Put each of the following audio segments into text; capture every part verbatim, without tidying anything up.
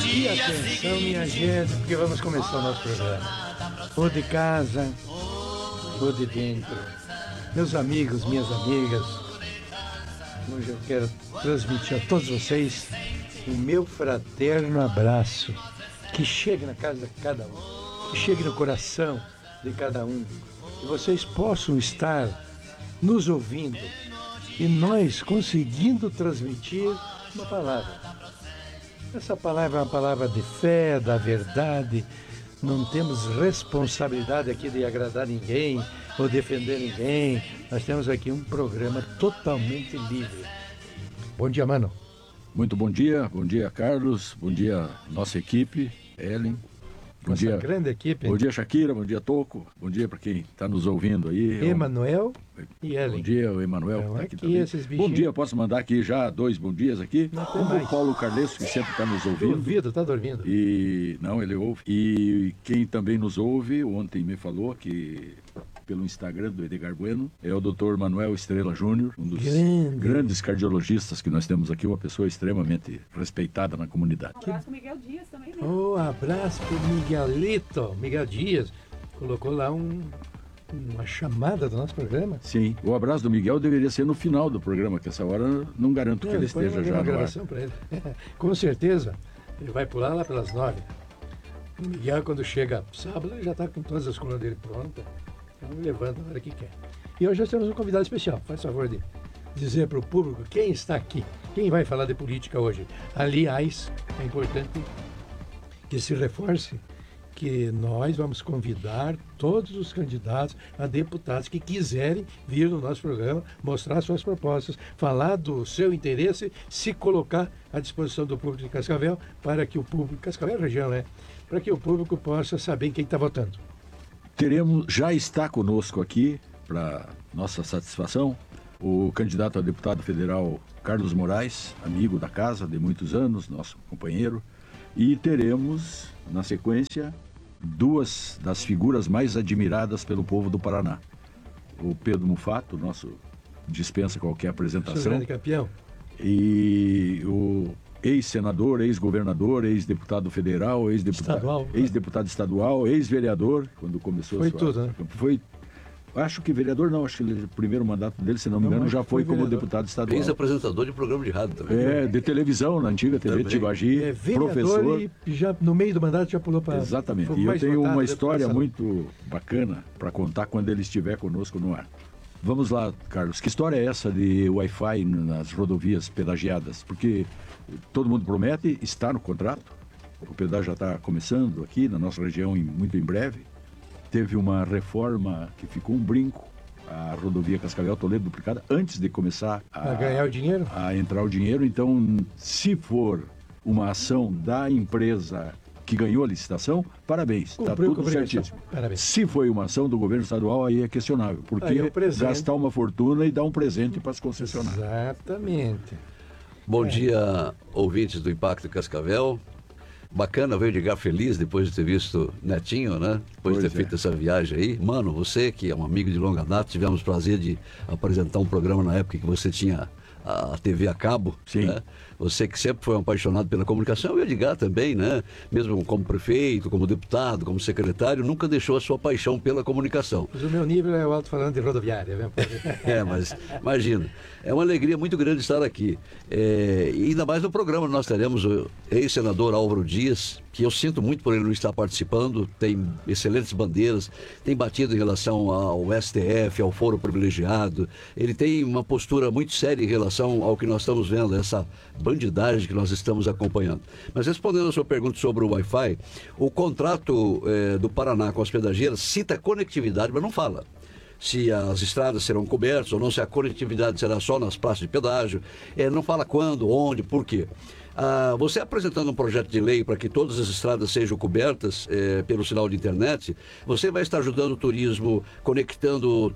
E atenção, minha gente, porque vamos começar o nosso programa. Ou de casa, ou de dentro. Meus amigos, minhas amigas, hoje eu quero transmitir a todos vocês o meu fraterno abraço, que chegue na casa de cada um, que chegue no coração de cada um, que vocês possam estar nos ouvindo e nós conseguindo transmitir uma palavra. Essa palavra é uma palavra de fé, da verdade. Não temos responsabilidade aqui de agradar ninguém ou defender ninguém. Nós temos aqui um programa totalmente livre. Bom dia, mano. Muito bom dia. Bom dia, Carlos. Bom dia, nossa equipe, Ellen. Bom Nossa dia, grande equipe. Bom dia, Shakira. Bom dia, Toco. Bom dia para quem está nos ouvindo aí. Emanuel e Ellen. Bom dia, o Emanuel. Então, Tá aqui aqui também. esses bichinhos. Bom dia, posso mandar aqui já dois bom dias aqui. Não tem Um mais. do Paulo Carlesso, que sempre está nos ouvindo. Duvido, tá dormindo. E não, ele ouve. E quem também nos ouve, ontem me falou que pelo Instagram do Edgar Bueno, é o doutor Manuel Estrela Júnior, um dos Grande. grandes cardiologistas que nós temos aqui, uma pessoa extremamente respeitada na comunidade. Um abraço pro Miguel Dias também, né? Um abraço pro Miguelito, Miguel Dias. Colocou lá um, uma chamada do nosso programa. Sim, o abraço do Miguel deveria ser no final do programa, que essa hora não garanto que ele Depois esteja eu mandei já uma no ar. gravação para ele. Com certeza, ele vai pular lá pelas nove. O Miguel, quando chega sábado, ele já está com todas as colunas dele prontas. Então ele levanta na hora que quer. E hoje nós temos um convidado especial. Faz favor de dizer para o público quem está aqui, quem vai falar de política hoje. Aliás, é importante que se reforce que nós vamos convidar todos os candidatos a deputados que quiserem vir no nosso programa, mostrar suas propostas, falar do seu interesse, se colocar à disposição do público de Cascavel, para que o público, Cascavel é região, né? Para que o público possa saber quem está votando. Teremos, já está conosco aqui, para nossa satisfação, o candidato a deputado federal Carlos Moraes, amigo da casa de muitos anos, nosso companheiro, e teremos, na sequência, duas das figuras mais admiradas pelo povo do Paraná. O Pedro Mufato, nosso dispensa qualquer Seu apresentação, grande campeão. e o ex-senador, ex-governador, ex-deputado federal, ex-deputado Estadual. ex-deputado estadual, ex-vereador, quando começou Foi a sua... tudo, né? Foi, acho que vereador não, acho que ele, o primeiro mandato dele, se não me Não, engano, acho já que foi foi como vereador. deputado estadual. Ex-apresentador de programa de rádio também. É, de televisão, na antiga T V Também. Tibagi, É vereador professor. e já no meio do mandato já pulou para... Exatamente. E eu tenho uma história muito bacana para contar quando ele estiver conosco no ar. Vamos lá, Carlos. Que história é essa de Wi-Fi nas rodovias pedagiadas? Porque todo mundo promete, está no contrato. O pedágio já está começando aqui na nossa região em, muito em breve. Teve uma reforma que ficou um brinco. A rodovia Cascavel-Toledo duplicada antes de começar a, A ganhar o dinheiro? a entrar o dinheiro. Então, se for uma ação da empresa que ganhou a licitação, parabéns, está Cumpriu com tudo a obrigação. certíssimo. Parabéns. Se foi uma ação do governo estadual, aí é questionável, porque Aí é o presente. gastar uma fortuna e dar um presente para as concessionárias. Exatamente. Bom É. dia, ouvintes do Impacto Cascavel. Bacana ver o Edgar feliz depois de ter visto Netinho, né? Depois de Pois ter é. feito essa viagem aí. Mano, você que é um amigo de longa data, tivemos o prazer de apresentar um programa na época que você tinha a T V a cabo. Sim. Né? Você que sempre foi um apaixonado pela comunicação, e o Edgar também, né? Mesmo como prefeito, como deputado, como secretário, nunca deixou a sua paixão pela comunicação. Mas o meu nível é o alto-falante de rodoviária. Viu? É, mas imagina, é uma alegria muito grande estar aqui. É, e ainda mais no programa nós teremos o ex-senador Álvaro Dias, que eu sinto muito por ele não estar participando, tem excelentes bandeiras, tem batido em relação ao S T F, ao foro privilegiado, ele tem uma postura muito séria em relação ao que nós estamos vendo, essa bandidagem que nós estamos acompanhando. Mas respondendo a sua pergunta sobre o Wi-Fi, o contrato é, do Paraná com as pedageiras cita conectividade, mas não fala se as estradas serão cobertas ou não, se a conectividade será só nas praças de pedágio, é, não fala quando, onde, por quê. Ah, você apresentando um projeto de lei para que todas as estradas sejam cobertas é, pelo sinal de internet, você vai estar ajudando o turismo, conectando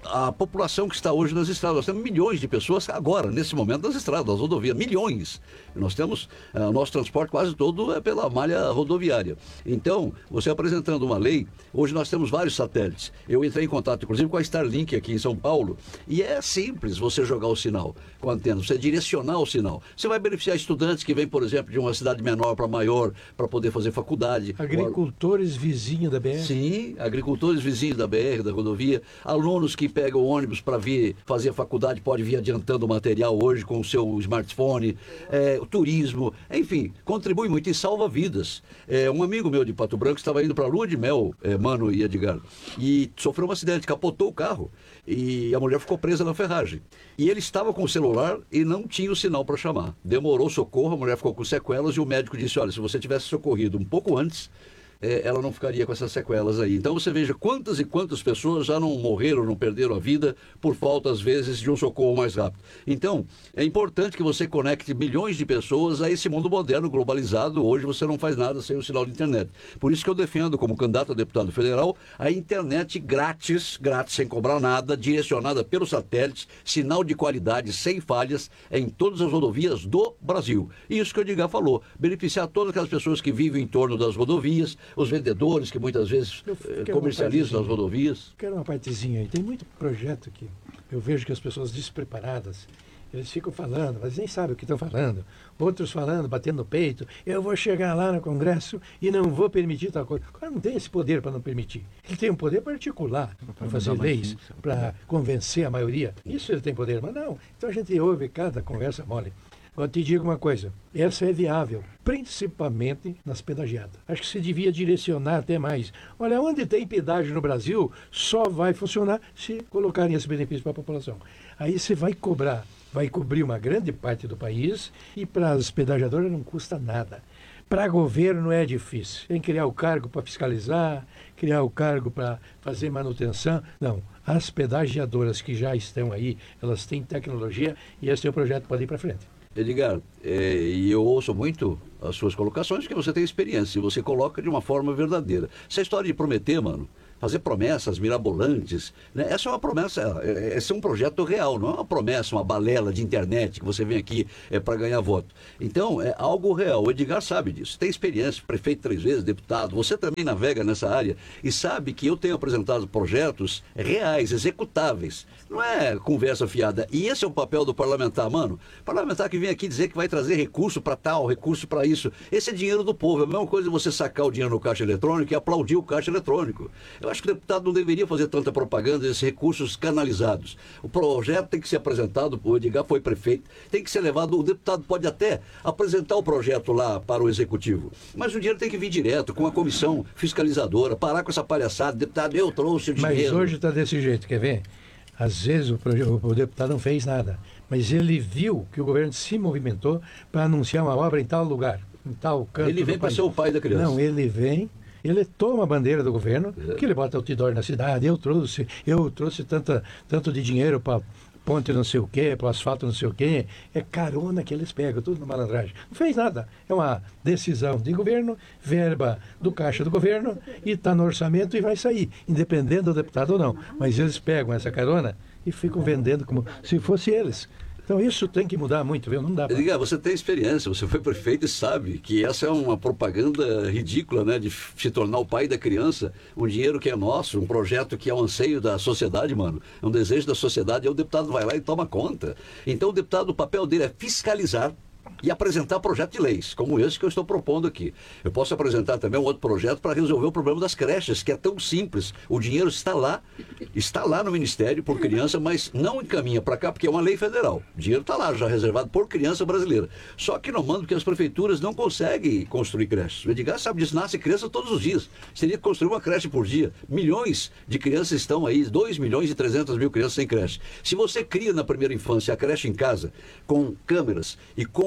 a população que está hoje nas estradas. Nós temos milhões de pessoas agora, nesse momento, nas estradas, nas rodovias, milhões. Nós temos, uh, o nosso transporte quase todo é pela malha rodoviária. Então, você apresentando uma lei, hoje nós temos vários satélites. Eu entrei em contato, inclusive, com a Starlink aqui em São Paulo, e é simples você jogar o sinal com a antena, você direcionar o sinal. Você vai beneficiar estudantes que vêm, por exemplo, de uma cidade menor para maior, para poder fazer faculdade. Agricultores vizinhos da B R. Sim, agricultores vizinhos da B R, da rodovia, alunos que pegam o ônibus para vir fazer a faculdade, pode vir adiantando o material hoje com o seu smartphone, é, o turismo, enfim, contribui muito e salva vidas. É, um amigo meu de Pato Branco estava indo para a lua de mel, é, Mano e Edgar, e sofreu um acidente, capotou o carro e a mulher ficou presa na ferragem. E ele estava com o celular e não tinha o sinal para chamar. Demorou socorro, a mulher ficou com sequelas e o médico disse, olha, se você tivesse socorrido um pouco antes, É, ela não ficaria com essas sequelas aí. Então você veja quantas e quantas pessoas já não morreram, não perderam a vida por falta, às vezes, de um socorro mais rápido. Então, é importante que você conecte milhões de pessoas a esse mundo moderno, globalizado. Hoje você não faz nada sem o sinal de internet. Por isso que eu defendo, como candidato a deputado federal, a internet grátis, grátis, sem cobrar nada, direcionada pelo satélite, sinal de qualidade, sem falhas, em todas as rodovias do Brasil. E isso que o Edgar falou, beneficiar todas aquelas pessoas que vivem em torno das rodovias, os vendedores que muitas vezes eh, comercializam nas rodovias. Quero uma partezinha aí. Tem muito projeto que eu vejo que as pessoas despreparadas, eles ficam falando, mas nem sabem o que estão falando. Outros falando, batendo no peito, eu vou chegar lá no Congresso e não vou permitir tal coisa. O cara não tem esse poder para não permitir. Ele tem um poder para articular, para fazer leis, para convencer a maioria. Isso ele tem poder, mas não. Então a gente ouve cada conversa mole. Eu te digo uma coisa, essa é viável, principalmente nas pedagiadas. Acho que se devia direcionar até mais. Olha, onde tem pedágio no Brasil, só vai funcionar se colocarem esse benefício para a população. Aí você vai cobrar, vai cobrir uma grande parte do país e para as pedagiadoras não custa nada. Para governo é difícil. Tem que criar o cargo para fiscalizar, criar o cargo para fazer manutenção. Não, as pedagiadoras que já estão aí, elas têm tecnologia e esse é o projeto pode ir para frente. Edgar, é, e eu ouço muito as suas colocações, porque você tem experiência e você coloca de uma forma verdadeira. Essa história de prometer, mano, fazer promessas mirabolantes, né? Essa é uma promessa, esse é um projeto real, não é uma promessa, uma balela de internet que você vem aqui é, para ganhar voto. Então, é algo real. O Edgar sabe disso, tem experiência, prefeito três vezes, deputado, você também navega nessa área e sabe que eu tenho apresentado projetos reais, executáveis, não é conversa fiada. E esse é o papel do parlamentar, mano. Parlamentar que vem aqui dizer que vai trazer recurso para tal, recurso para isso. Esse é dinheiro do povo, é a mesma coisa de você sacar o dinheiro no caixa eletrônico e aplaudir o caixa eletrônico. Eu acho que o deputado não deveria fazer tanta propaganda desses recursos canalizados. O projeto tem que ser apresentado, o Edgar foi prefeito, tem que ser levado, o deputado pode até apresentar o projeto lá para o executivo, mas o dinheiro tem que vir direto, com a comissão fiscalizadora, parar com essa palhaçada, deputado, eu trouxe o dinheiro. Mas hoje está desse jeito, quer ver? Às vezes o, o deputado não fez nada, mas ele viu que o governo se movimentou para anunciar uma obra em tal lugar, em tal canto. Ele vem para ser o pai da criança. Não, ele vem... Ele toma a bandeira do governo, é. que ele bota outdoor na cidade, eu trouxe, eu trouxe tanta, tanto de dinheiro para ponte não sei o quê, para asfalto não sei o quê. É carona que eles pegam, tudo na malandragem. Não fez nada. É uma decisão de governo, verba do caixa do governo, e está no orçamento e vai sair, independente do deputado ou não. Mas eles pegam essa carona e ficam vendendo como se fosse eles. Então isso tem que mudar muito, viu? Não dá pra... Edgar, você tem experiência, você foi prefeito e sabe que essa é uma propaganda ridícula, né? De se tornar o pai da criança, um dinheiro que é nosso, um projeto que é um anseio da sociedade, mano. É um desejo da sociedade, e o deputado vai lá e toma conta. Então o deputado, o papel dele é fiscalizar e apresentar projeto de leis, como esse que eu estou propondo aqui. Eu posso apresentar também um outro projeto para resolver o problema das creches, que é tão simples. O dinheiro está lá, está lá no Ministério por criança, mas não encaminha para cá, porque é uma lei federal. O dinheiro está lá, já reservado por criança brasileira. Só que não manda, porque as prefeituras não conseguem construir creches. O Edgar sabe disso, nasce criança todos os dias. Você teria que construir uma creche por dia. Milhões de crianças estão aí, dois milhões e trezentas mil crianças sem creche. Se você cria na primeira infância a creche em casa, com câmeras e com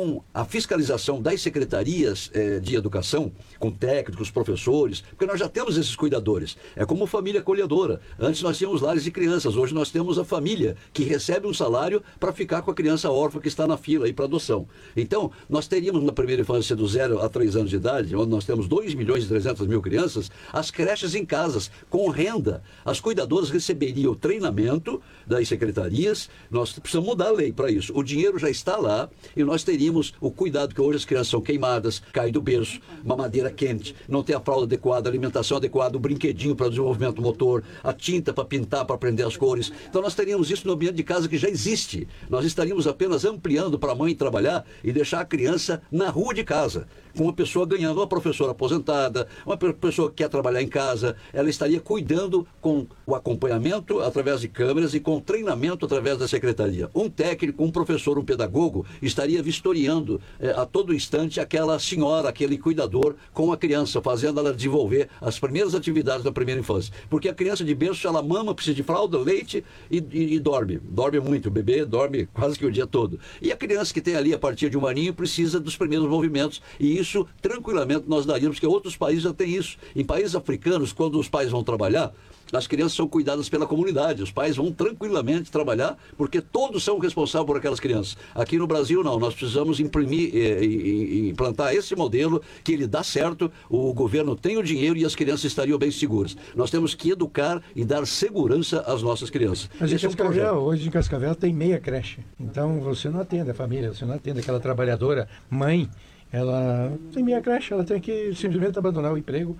com a fiscalização das secretarias eh, de educação, com técnicos, professores, porque nós já temos esses cuidadores. É como família acolhedora. Antes nós tínhamos lares de crianças, hoje nós temos a família que recebe um salário para ficar com a criança órfã que está na fila aí para adoção. Então, nós teríamos na primeira infância do zero a três anos de idade, onde nós temos dois milhões e trezentas mil crianças, as creches em casas, com renda. As cuidadoras receberiam treinamento das secretarias, nós precisamos mudar a lei para isso. O dinheiro já está lá e nós teríamos o cuidado que hoje as crianças são queimadas, caem do berço, mamadeira quente, não tem a fralda adequada, a alimentação adequada, o brinquedinho para desenvolvimento motor, a tinta para pintar, para aprender as cores. Então nós teríamos isso no ambiente de casa que já existe. Nós estaríamos apenas ampliando para a mãe trabalhar e deixar a criança na rua de casa, com uma pessoa ganhando, uma professora aposentada, uma pessoa que quer trabalhar em casa, ela estaria cuidando com o acompanhamento através de câmeras e com treinamento através da secretaria. Um técnico, um professor, um pedagogo estaria vistoriando eh, a todo instante aquela senhora, aquele cuidador com a criança, fazendo ela desenvolver as primeiras atividades da primeira infância. Porque a criança de berço, ela mama, precisa de fralda, leite e, e, e dorme. Dorme muito, o bebê dorme quase que o dia todo. E a criança que tem ali a partir de um aninho precisa dos primeiros movimentos. E isso, tranquilamente, nós daríamos, porque outros países já têm isso. Em países africanos, quando os pais vão trabalhar, as crianças são cuidadas pela comunidade, os pais vão tranquilamente trabalhar, porque todos são responsáveis por aquelas crianças. Aqui no Brasil não, nós precisamos imprimir e, e, e implantar esse modelo, que ele dá certo, o governo tem o dinheiro e as crianças estariam bem seguras. Nós temos que educar e dar segurança às nossas crianças. Mas em Esse é um Cascavel, projeto. hoje em Cascavel tem meia creche, então você não atende a família, você não atende aquela trabalhadora, mãe, ela tem meia creche, ela tem que simplesmente abandonar o emprego.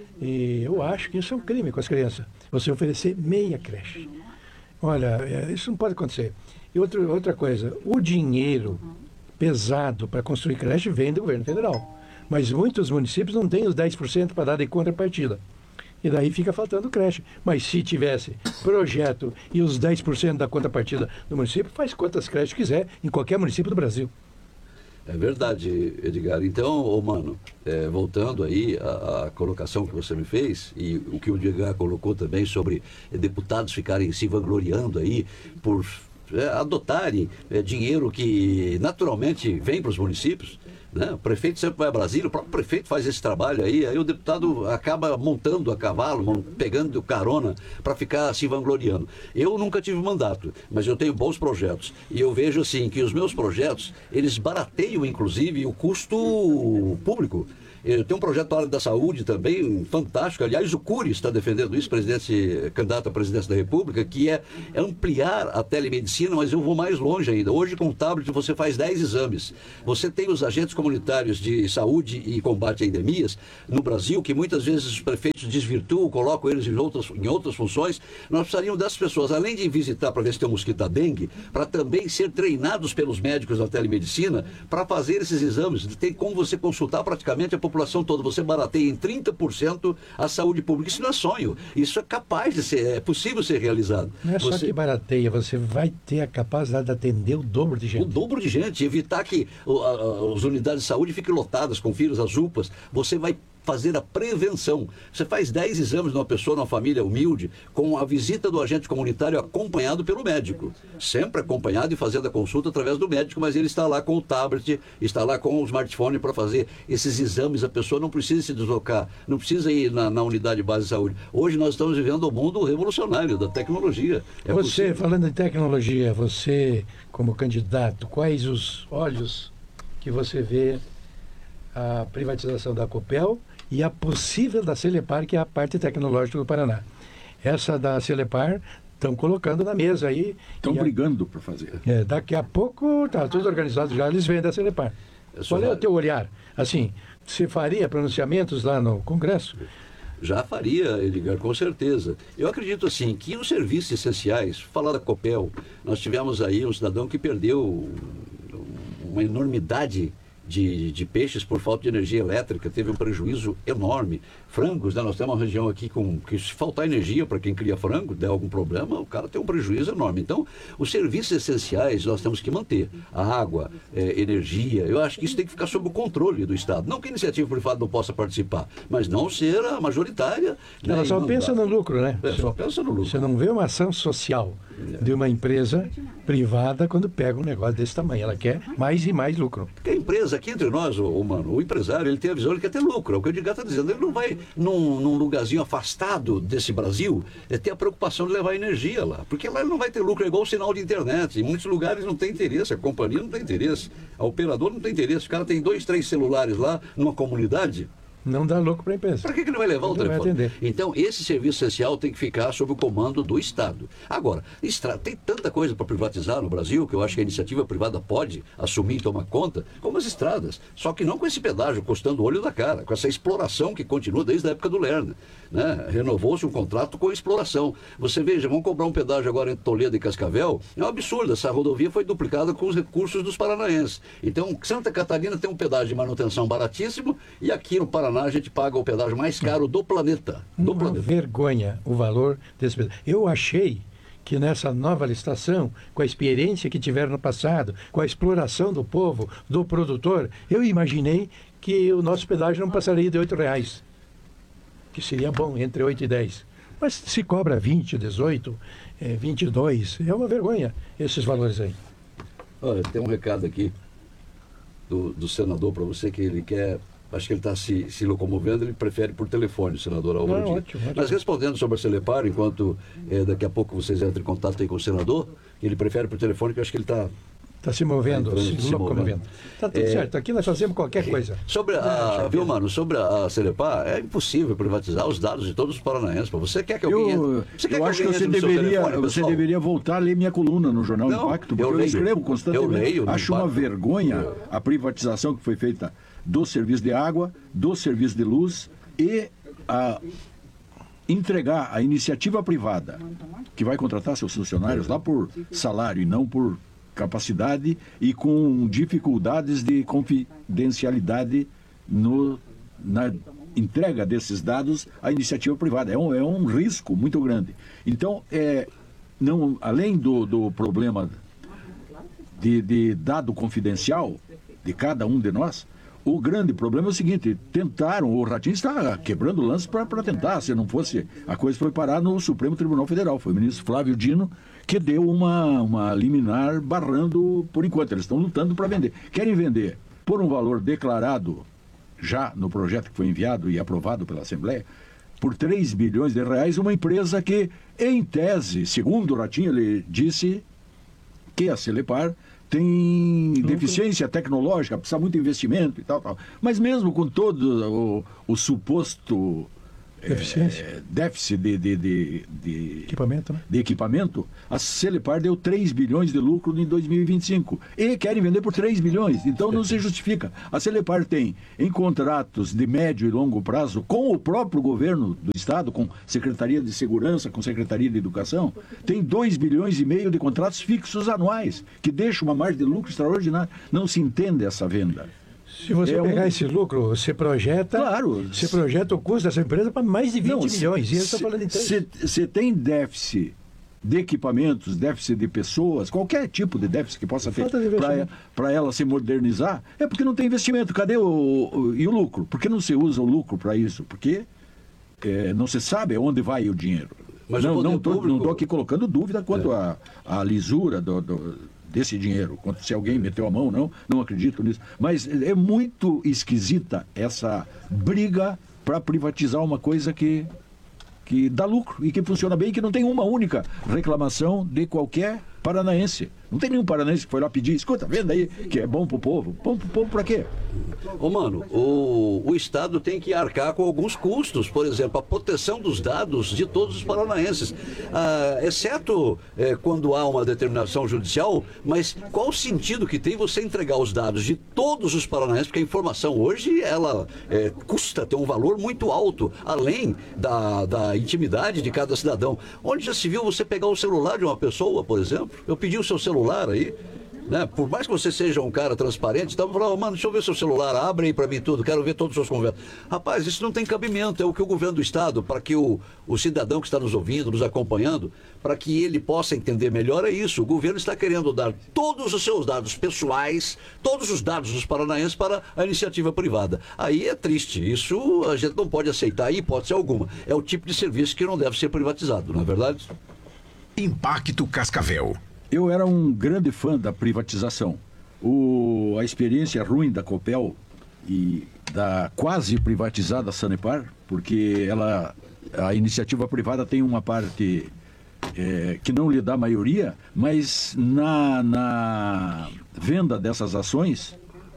E eu acho que isso é um crime com as crianças. Você oferecer meia creche. Olha, isso não pode acontecer. E outra, outra coisa, o dinheiro pesado para construir creche vem do governo federal. Mas muitos municípios não têm os dez por cento para dar de contrapartida. E daí fica faltando creche. Mas se tivesse projeto e os dez por cento da contrapartida do município, faz quantas creches quiser em qualquer município do Brasil. É verdade, Edgar. Então, ô mano, é, voltando aí à, à colocação que você me fez, e o que o Edgar colocou também sobre é, deputados ficarem se vangloriando aí por é, adotarem é, dinheiro que naturalmente vem para os municípios. Né? O prefeito sempre vai a Brasília, o próprio prefeito faz esse trabalho aí, aí o deputado acaba montando a cavalo, pegando carona para ficar se vangloriando. Eu nunca tive mandato, mas eu tenho bons projetos. E eu vejo assim que os meus projetos, eles barateiam inclusive o custo público. Eu tenho um projeto na área da saúde também, fantástico. Aliás, o Cury está defendendo isso, presidente, candidato à presidência da República, que é ampliar a telemedicina, mas eu vou mais longe ainda. Hoje, com o tablet, você faz dez exames. Você tem os agentes comunitários de saúde e combate a endemias no Brasil, que muitas vezes os prefeitos desvirtuam, colocam eles em outras, em outras funções. Nós precisaríamos dessas pessoas, além de visitar para ver se tem um mosquito da dengue, para também ser treinados pelos médicos da telemedicina para fazer esses exames. Tem como você consultar praticamente a população população toda, você barateia em trinta por cento a saúde pública. Isso não é sonho, isso é capaz de ser, é possível ser realizado. Não é só você... que barateia, você vai ter a capacidade de atender o dobro de gente. O dobro de gente, evitar que o, a, as unidades de saúde fiquem lotadas com vírus, as U P As, você vai fazer a prevenção. Você faz dez exames numa pessoa, numa família humilde, com a visita do agente comunitário acompanhado pelo médico. Sempre acompanhado e fazendo a consulta através do médico, mas ele está lá com o tablet, está lá com o smartphone para fazer esses exames. A pessoa não precisa se deslocar, não precisa ir na, na unidade de base de saúde. Hoje nós estamos vivendo o mundo revolucionário da tecnologia. É você, possível. Falando em tecnologia, você, como candidato, quais os olhos que você vê a privatização da Copel e a possível da Celepar, que é a parte tecnológica do Paraná? Essa da Celepar estão colocando na mesa aí. Estão brigando para fazer. É, daqui a pouco está tudo organizado já, eles vêm da Celepar. Qual é o teu olhar? Assim, você faria pronunciamentos lá no Congresso? Já faria, Edgar, com certeza. Eu acredito assim que os serviços essenciais, falar da Copel, nós tivemos aí um cidadão que perdeu uma enormidade De, de peixes por falta de energia elétrica, teve um prejuízo enorme. Frangos, né? Nós temos uma região aqui com que se faltar energia para quem cria frango, der algum problema, o cara tem um prejuízo enorme. Então, os serviços essenciais nós temos que manter. A água, é, energia, eu acho que isso tem que ficar sob o controle do Estado. Não que a iniciativa privada não possa participar, mas não ser a majoritária. Ela né? só pensa no lucro, né? É, só pensa no lucro. Você não vê uma ação social. de uma empresa privada quando pega um negócio desse tamanho. Ela quer mais e mais lucro. Porque a empresa, aqui entre nós, o, o, mano, o empresário, ele tem a visão, ele quer ter lucro. É o que o Edgar está dizendo. Ele não vai num, num lugarzinho afastado desse Brasil é ter a preocupação de levar energia lá. Porque lá ele não vai ter lucro, é igual o sinal de internet. Em muitos lugares não tem interesse, a companhia não tem interesse, a operadora não tem interesse. O cara tem dois, três celulares lá numa comunidade. Não dá lucro para a empresa. Para que, que ele vai levar ele o telefone? Vai atender. Então, esse serviço essencial tem que ficar sob o comando do Estado. Agora, estra... tem tanta coisa para privatizar no Brasil que eu acho que a iniciativa privada pode assumir e tomar conta, como as estradas. Só que não com esse pedágio custando o olho da cara, com essa exploração que continua desde a época do Lerner. Né? Renovou-se um contrato com exploração. Você veja, vão cobrar um pedágio agora entre Toledo e Cascavel. É um absurdo. Essa rodovia foi duplicada com os recursos dos paranaenses. Então, Santa Catarina tem um pedágio de manutenção baratíssimo e aqui no Paraná a gente paga o pedágio mais caro do planeta. Do Uma planeta. vergonha o valor desse pedágio. Eu achei que nessa nova licitação, com a experiência que tiveram no passado, com a exploração do povo, do produtor, eu imaginei que o nosso pedágio não passaria de oito reais. Que seria bom, entre oito e dez. Mas se cobra vinte, dezoito, é, vinte e dois, é uma vergonha esses valores aí. Olha, tem um recado aqui do, do senador para você que ele quer. Acho que ele está se, se locomovendo, ele prefere por telefone, o senador Álvaro Não, Dias. ótimo, ótimo. Mas respondendo sobre a Celepar, enquanto é, daqui a pouco vocês entram em contato aí com o senador, ele prefere por telefone, que eu acho que ele está... Está se movendo, Tá entrando, se, se locomovendo. Está tudo É, certo, aqui nós fazemos qualquer coisa. Sobre a, viu, mano, sobre a Celepar, é impossível privatizar os dados de todos os paranaenses. Pô. Você quer que alguém Eu, entre? Você quer eu acho que alguém você entre no seu deveria, telefone, você pessoal? deveria voltar a ler minha coluna no Jornal Não, Impacto, eu porque eu, leio. escrevo constantemente. Eu leio no Acho uma Impacto. vergonha a privatização que foi feita do serviço de água, do serviço de luz e a entregar a iniciativa privada, que vai contratar seus funcionários lá por salário e não por capacidade e com dificuldades de confidencialidade no, na entrega desses dados à iniciativa privada. É um, é um risco muito grande. Então, é, não, além do, do problema de, de dado confidencial de cada um de nós, o grande problema é o seguinte: tentaram, o Ratinho está quebrando o lance para tentar, se não fosse, a coisa foi parar no Supremo Tribunal Federal, foi o ministro Flávio Dino que deu uma, uma liminar barrando por enquanto, eles estão lutando para vender. Querem vender por um valor declarado já no projeto que foi enviado e aprovado pela Assembleia, por três bilhões de reais, uma empresa que, em tese, segundo o Ratinho, ele disse que a Celepar tem deficiência tecnológica, precisa muito investimento e tal, tal. Mas mesmo com todo o, o suposto Deficiência. é, déficit de, de, de, de, Equipamento, né? de equipamento, a Celepar deu três bilhões de lucro em dois mil e vinte e cinco. E querem vender por três bilhões. Então não se justifica. A Celepar tem, em contratos de médio e longo prazo, com o próprio governo do Estado, com Secretaria de Segurança, com Secretaria de Educação, tem dois bilhões e meio de contratos fixos anuais, que deixam uma margem de lucro extraordinária. Não se entende essa venda. Se você É pegar um- esse lucro, você projeta, Claro. você projeta o custo dessa empresa para mais de vinte Não, milhões. E eu estou se- falando em três. se- Você tem déficit de equipamentos, déficit de pessoas, qualquer tipo de déficit que possa ter Falta de investimento. para ela se modernizar, é porque não tem investimento. Cadê o, o- e o lucro? Por que não se usa o lucro para isso? Porque é, não se sabe onde vai o dinheiro. Mas o não poder não estou público- aqui colocando dúvida quanto à à lisura do, do- desse dinheiro, quanto se alguém meteu a mão, não, não acredito nisso. Mas é muito esquisita essa briga para privatizar uma coisa que, que dá lucro e que funciona bem, que não tem uma única reclamação de qualquer paranaense. Não tem nenhum paranaense que foi lá pedir, escuta, venda aí, que é bom pro povo. Bom pro povo para quê? Ô, mano, o, o Estado tem que arcar com alguns custos, por exemplo, a proteção dos dados de todos os paranaenses, ah, exceto eh, quando há uma determinação judicial, mas qual o sentido que tem você entregar os dados de todos os paranaenses, porque a informação hoje, ela eh, custa, tem um valor muito alto, além da, da intimidade de cada cidadão. Onde já se viu você pegar o celular de uma pessoa, por exemplo? Eu pedi o seu celular aí, né? Por mais que você seja um cara transparente, então eu falava, mano, deixa eu ver seu celular, abre aí pra mim tudo, quero ver todas as suas conversas. Rapaz, isso não tem cabimento, é o que o governo do Estado, para que o, o cidadão que está nos ouvindo, nos acompanhando, para que ele possa entender melhor, é isso. O governo está querendo dar todos os seus dados pessoais, todos os dados dos paranaenses para a iniciativa privada. Aí é triste, isso a gente não pode aceitar em hipótese alguma. É o tipo de serviço que não deve ser privatizado, não é verdade? Impacto Cascavel. Eu era um grande fã da privatização. O, a experiência ruim da Copel e da quase privatizada Sanepar, porque ela, a iniciativa privada tem uma parte é, que não lhe dá maioria, mas na, na venda dessas ações,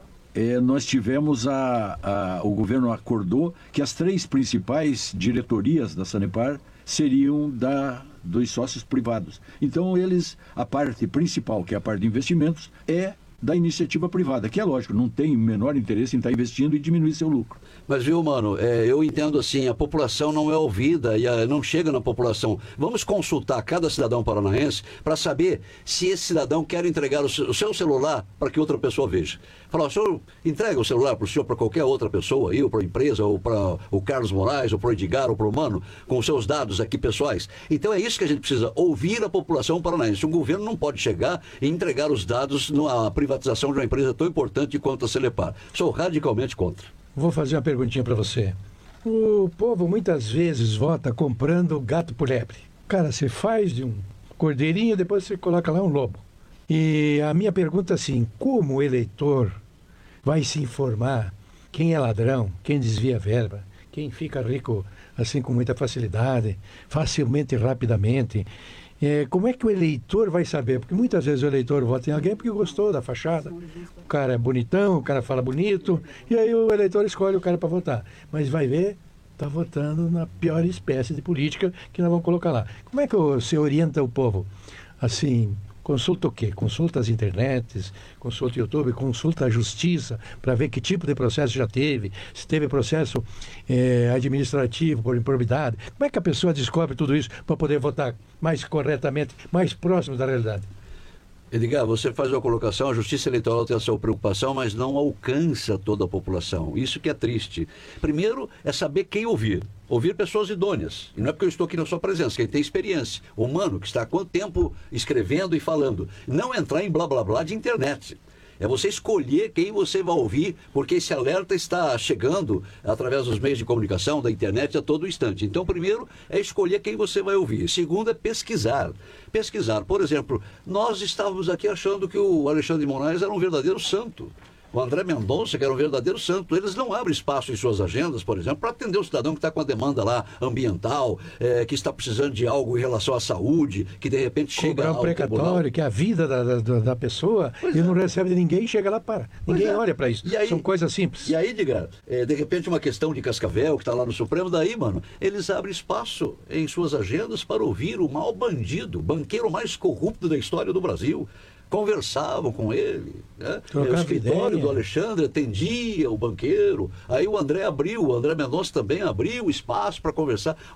é, nós tivemos a, a, o governo acordou que as três principais diretorias da Sanepar seriam da, dos sócios privados. Então eles, a parte principal, que é a parte de investimentos, é da iniciativa privada, que é lógico, não tem o menor interesse em estar investindo e diminuir seu lucro. Mas, viu, mano, é, eu entendo assim, a população não é ouvida e a, não chega na população. Vamos consultar cada cidadão paranaense para saber se esse cidadão quer entregar o, o seu celular para que outra pessoa veja. Falar, o senhor entrega o celular para o senhor, para qualquer outra pessoa, eu, para a empresa, ou para o Carlos Moraes, ou para o Edgar, ou para o Mano, com os seus dados aqui pessoais. Então é isso que a gente precisa, ouvir a população paranaense. O governo não pode chegar e entregar os dados na privatização de uma empresa tão importante quanto a Sanepar. Sou radicalmente contra. Vou fazer uma perguntinha para você. O povo muitas vezes vota comprando gato por lebre. Cara, você faz de um cordeirinho, depois você coloca lá um lobo. E a minha pergunta é assim, como o eleitor vai se informar quem é ladrão, quem desvia verba, quem fica rico assim com muita facilidade, facilmente e rapidamente? É, como é que o eleitor vai saber? Porque muitas vezes o eleitor vota em alguém porque gostou da fachada. O cara é bonitão, o cara fala bonito, e aí o eleitor escolhe o cara para votar. Mas vai ver, está votando na pior espécie de política que nós vamos colocar lá. Como é que você orienta o povo? Assim, consulta o quê? Consulta as internets, consulta o YouTube, consulta a justiça para ver que tipo de processo já teve, se teve processo é, administrativo por improbidade. Como é que a pessoa descobre tudo isso para poder votar mais corretamente, mais próximo da realidade? Edgar, você faz uma colocação, a Justiça Eleitoral tem a sua preocupação, mas não alcança toda a população. Isso que é triste. Primeiro é saber quem ouvir. Ouvir pessoas idôneas. E não é porque eu estou aqui na sua presença, quem tem experiência. Humano, que está há quanto tempo escrevendo e falando. Não entrar em blá blá blá de internet. É você escolher quem você vai ouvir, porque esse alerta está chegando através dos meios de comunicação, da internet, a todo instante. Então, primeiro, é escolher quem você vai ouvir. Segundo, é pesquisar. Pesquisar. Por exemplo, nós estávamos aqui achando que o Alexandre de Moraes era um verdadeiro santo. O André Mendonça, que era um verdadeiro santo, eles não abrem espaço em suas agendas, por exemplo, para atender o cidadão que está com a demanda lá ambiental, é, que está precisando de algo em relação à saúde, que de repente chega Cobrar um ao precatório, tribunal. que é a vida da, da, da pessoa, Pois e é. não recebe de ninguém e chega lá para. Ninguém é. olha para isso. E aí- São coisas simples. E aí, diga, é, de repente uma questão de Cascavel, que está lá no Supremo, daí, mano, eles abrem espaço em suas agendas para ouvir o maior bandido, o banqueiro mais corrupto da história do Brasil. Conversavam com ele, né? Trocava O escritório ideia. do Alexandre atendia o banqueiro, aí o André abriu, o André Mendonça também abriu espaço para conversar.